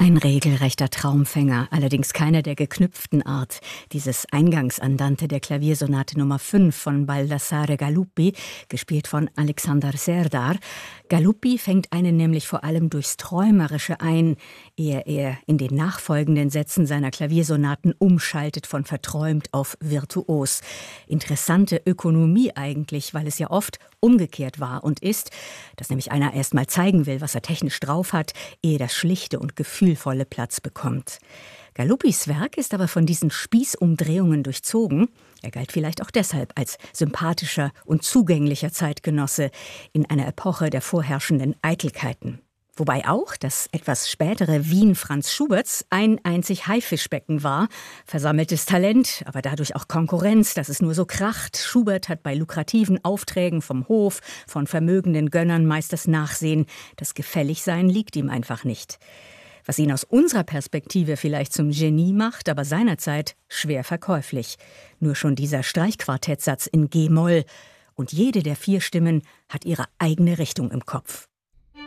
Ein regelrechter Traumfänger, allerdings keiner der geknüpften Art. Dieses Eingangsandante der Klaviersonate Nummer 5 von Baldassare Galuppi, gespielt von Alexander Serdar. Galuppi fängt einen nämlich vor allem durchs Träumerische ein, ehe er in den nachfolgenden Sätzen seiner Klaviersonaten umschaltet von verträumt auf virtuos. Interessante Ökonomie eigentlich, weil es ja oft umgekehrt war und ist, dass nämlich einer erst mal zeigen will, was er technisch drauf hat, ehe das Schlichte und gefühlvolle Platz bekommt. Galuppis Werk ist aber von diesen Spießumdrehungen durchzogen. Er galt vielleicht auch deshalb als sympathischer und zugänglicher Zeitgenosse in einer Epoche der vorherrschenden Eitelkeiten. Wobei auch das etwas spätere Wien Franz Schuberts ein einzig Haifischbecken war. Versammeltes Talent, aber dadurch auch Konkurrenz, dass es nur so kracht. Schubert hat bei lukrativen Aufträgen vom Hof, von vermögenden Gönnern meist das Nachsehen. Das Gefälligsein liegt ihm einfach nicht. Was ihn aus unserer Perspektive vielleicht zum Genie macht, aber seinerzeit schwer verkäuflich. Nur schon dieser Streichquartettsatz in G-Moll. Und jede der 4 Stimmen hat ihre eigene Richtung im Kopf.